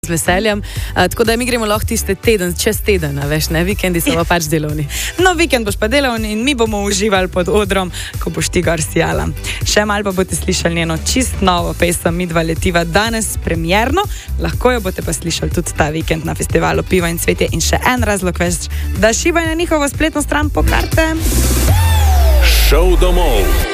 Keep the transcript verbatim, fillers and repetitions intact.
Z veseljem, a, tako da mi gremo lahko tiste teden, čez teden, a veš, ne, vikendi so pa pač delovni. No, vikend boš pa delovni in mi bomo uživali pod odrom, ko boš ti gor sijala. Še malo pa boste slišali njeno čist novo pesem Midva letiva danes premierno, lahko jo boste pa slišali tudi ta vikend na festivalu Piva in cvetje in še en razlog več, da šibaj na njihovo spletno stran po karte. Šov domov.